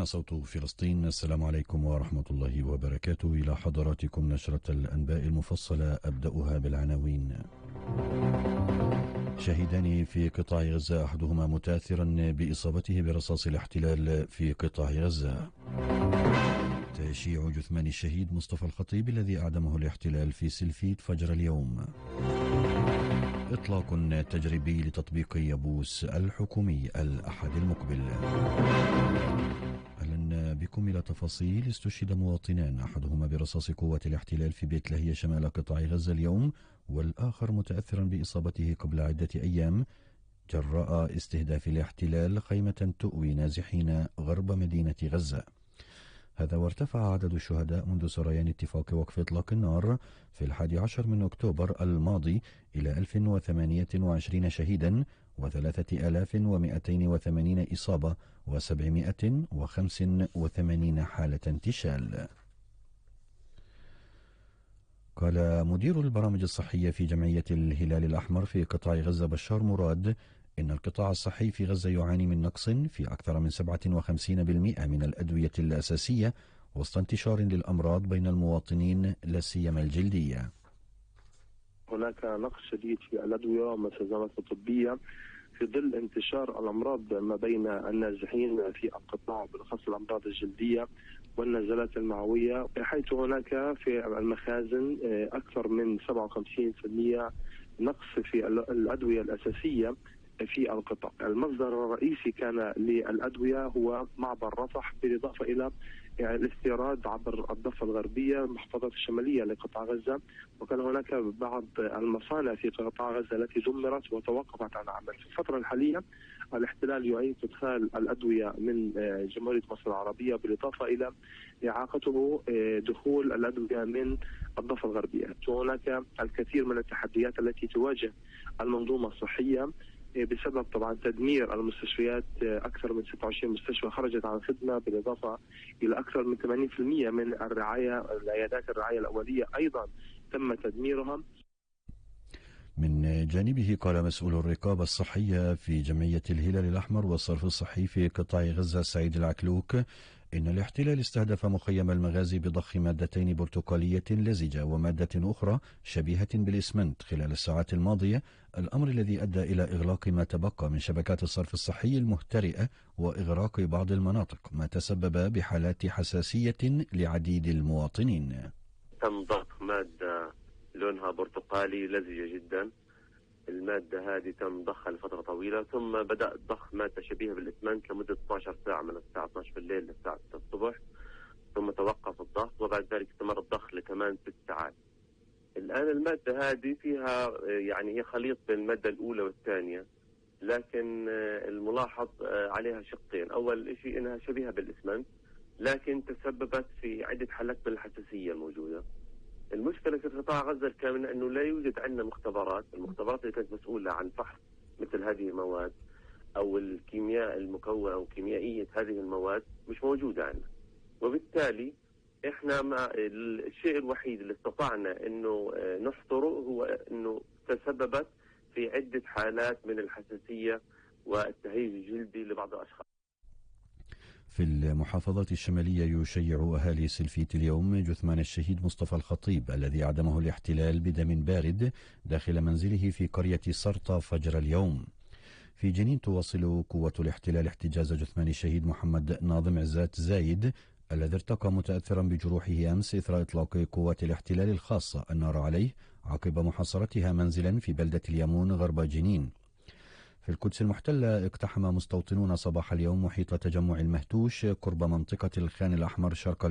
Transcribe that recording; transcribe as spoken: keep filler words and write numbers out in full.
هنا صوت فلسطين. السلام عليكم ورحمة الله وبركاته. إلى حضراتكم نشرة الأنباء المفصلة، أبدأها بالعناوين. شهيدان في قطاع غزة، أحدهما متأثرا بإصابته برصاص الاحتلال في قطاع غزة. تشييع جثمان الشهيد مصطفى الخطيب الذي أعدمه الاحتلال في سلفيت فجر اليوم. إطلاق تجريبي لتطبيق يبوس الحكومي الأحد المقبل. أهلا بكم إلى تفاصيل. استشهد مواطنان، أحدهما برصاص قوات الاحتلال في بيت لاهيا شمال قطاع غزة اليوم، والآخر متأثرا بإصابته قبل عدة أيام جراء استهداف الاحتلال خيمة تؤوي نازحين غرب مدينة غزة. هذا وارتفع عدد الشهداء منذ سريان اتفاق وقف إطلاق النار في الحادي عشر من أكتوبر الماضي إلى ألف وثمانية وعشرين شهيدا وثلاثة آلاف ومئتين وثمانين إصابة وسبعمائة وخمسة وثمانين حالة انتشال. قال مدير البرامج الصحية في جمعية الهلال الأحمر في قطاع غزة بشار مراد إن القطاع الصحي في غزة يعاني من نقص في أكثر من سبعة وخمسين بالمئة من الأدوية الأساسية وسط انتشار للأمراض بين المواطنين لا سيما الجلدية. هناك نقص شديد في الأدوية والمستلزمات الطبية في ظل انتشار الأمراض ما بين النازحين في القطاع، بالأخص الأمراض الجلدية والنزلات المعوية، حيث هناك في المخازن أكثر من سبعة وخمسين بالمئة نقص في الأدوية الأساسية في القطاع. المصدر الرئيسي كان للأدوية هو معبر رفح، بالإضافة إلى الاستيراد عبر الضفة الغربية المحافظات الشمالية لقطاع غزة، وكان هناك بعض المصانع في قطاع غزة التي دمرت وتوقفت عن العمل. في الفترة الحالية الاحتلال يعيد إدخال الأدوية من جمهورية مصر العربية، بالإضافة إلى إعاقته دخول الأدوية من الضفة الغربية. وهناك الكثير من التحديات التي تواجه المنظومة الصحية بسبب طبعا تدمير المستشفيات. أكثر من ستة وعشرين مستشفى خرجت عن الخدمة، بالإضافة إلى أكثر من ثمانين بالمئة من الرعاية العيادات الرعاية الأولية أيضا تم تدميرها. من جانبه قال مسؤول الرقابة الصحية في جمعية الهلال الأحمر والصرف الصحي في قطاع غزة سعيد العكلوك إن الاحتلال استهدف مخيم المغازي بضخ مادتين برتقالية لزجة ومادة أخرى شبيهة بالإسمنت خلال الساعات الماضية، الأمر الذي أدى إلى إغلاق ما تبقى من شبكات الصرف الصحي المهترئة وإغراق بعض المناطق، ما تسبب بحالات حساسية لعديد المواطنين. تم ضخ مادة لونها برتقالي لزجة جدا. المادة هذه تم ضخها لفترة طويلة، ثم بدأ ضخ مادة شبيهة بالإسمنت لمدة اثنتي عشرة ساعة، من الساعة اثنتي عشرة بالليل للساعة ستة الصبح، ثم توقف الضغط، وبعد ذلك استمر الضخ لكمان ست ساعات. الآن المادة هذه فيها يعني هي خليط بين المادة الأولى والثانية، لكن الملاحظ عليها شقين. أول شيء أنها شبيهة بالإسمنت، لكن تسببت في عدة حالات من الحساسية الموجودة. المشكلة في قطاع غزة الكامل أنه لا يوجد عندنا مختبرات، المختبرات اللي كانت مسؤولة عن فحص مثل هذه المواد أو الكيمياء المكونة أو كيميائية هذه المواد مش موجودة عندنا، وبالتالي إحنا ما الشيء الوحيد اللي استطعنا أنه نحصره هو أنه تسببت في عدة حالات من الحساسية والتهيج الجلدي لبعض الأشخاص. في المحافظات الشمالية يشيع أهالي سلفيت اليوم جثمان الشهيد مصطفى الخطيب الذي أعدمه الاحتلال بدم بارد داخل منزله في قرية سرطة فجر اليوم. في جنين تواصل قوة الاحتلال احتجاز جثمان الشهيد محمد ناظم عزات زايد الذي ارتقى متأثرا بجروحه أمس إثر إطلاق قوات الاحتلال الخاصة النار عليه عقب محاصرتها منزلا في بلدة اليمون غرب جنين. في القدس المحتلة اقتحم مستوطنون صباح اليوم محيط تجمع المهتوش قرب منطقة الخان الأحمر شرق